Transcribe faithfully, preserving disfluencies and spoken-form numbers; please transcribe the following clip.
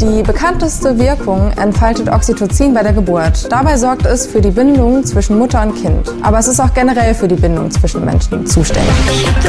Die bekannteste Wirkung entfaltet Oxytocin bei der Geburt. Dabei sorgt es für die Bindung zwischen Mutter und Kind. Aber es ist auch generell für die Bindung zwischen Menschen zuständig.